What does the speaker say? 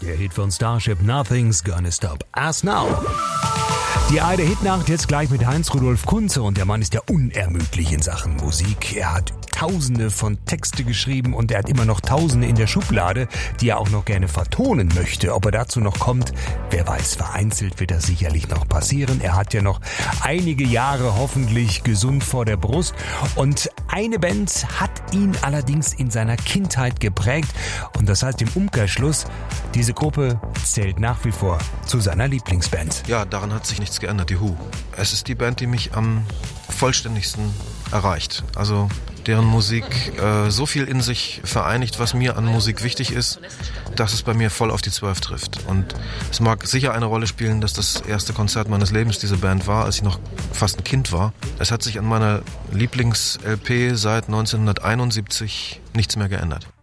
Der Hit von Starship, Nothing's Gonna Stop Us Now. Die Aide Hitnacht jetzt gleich mit Heinz-Rudolf Kunze und der Mann ist ja unermüdlich in Sachen Musik. Er hat Tausende von Texte geschrieben und er hat immer noch Tausende in der Schublade, die er auch noch gerne vertonen möchte. Ob er dazu noch kommt, wer weiß, vereinzelt wird das sicherlich noch passieren. Er hat ja noch einige Jahre hoffentlich gesund vor der Brust und eine Band hat ihn allerdings in seiner Kindheit geprägt und das heißt im Umkehrschluss, diese Gruppe zählt nach wie vor zu seiner Lieblingsband. Ja, daran hat sich nichts geändert, die Who. Es ist die Band, die mich am vollständigsten erreicht. Also deren Musik so viel in sich vereinigt, was mir an Musik wichtig ist, dass es bei mir voll auf die 12 trifft. Und es mag sicher eine Rolle spielen, dass das erste Konzert meines Lebens diese Band war, als ich noch fast ein Kind war. Es hat sich an meiner Lieblings-LP seit 1971 nichts mehr geändert.